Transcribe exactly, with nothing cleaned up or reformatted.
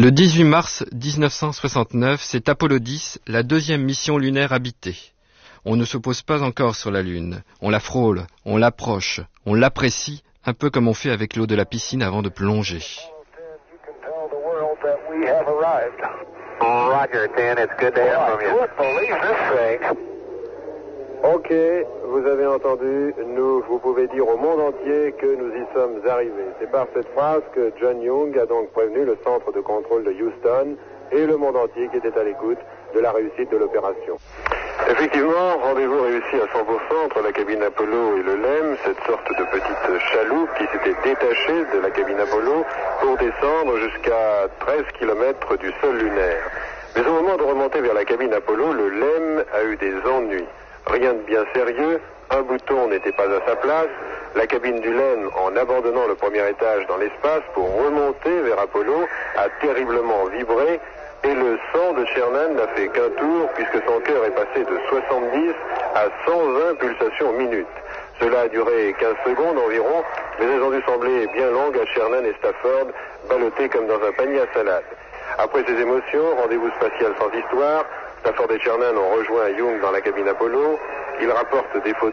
Le dix-huit mars mille neuf cent soixante-neuf, c'est Apollo dix, la deuxième mission lunaire habitée. On ne se pose pas encore sur la Lune. On la frôle, on l'approche, on l'apprécie, un peu comme on fait avec l'eau de la piscine avant de plonger. Roger, ten, it's good to hear from you. I couldn't believe this thing. Ok, vous avez entendu, nous, vous pouvez dire au monde entier que nous y sommes arrivés. C'est par cette phrase que John Young a donc prévenu le centre de contrôle de Houston et le monde entier qui était à l'écoute de la réussite de l'opération. Effectivement, rendez-vous réussi à cent pour cent entre la cabine Apollo et le L E M, cette sorte de petite chaloupe qui s'était détachée de la cabine Apollo pour descendre jusqu'à treize kilomètres du sol lunaire. Mais au moment de remonter vers la cabine Apollo, le L E M a eu des ennuis. Rien de bien sérieux, un bouton n'était pas à sa place, la cabine du L E M, en abandonnant le premier étage dans l'espace pour remonter vers Apollo, a terriblement vibré, et le sang de Sherman n'a fait qu'un tour puisque son cœur est passé de soixante-dix à cent vingt pulsations minutes. Cela a duré quinze secondes environ, mais elles ont dû sembler bien longues à Sherman et Stafford, ballottés comme dans un panier à salade. Après ces émotions, rendez-vous spatial sans histoire, Stafford et Sherman ont rejoint Young dans la cabine Apollo. Ils rapportent des photos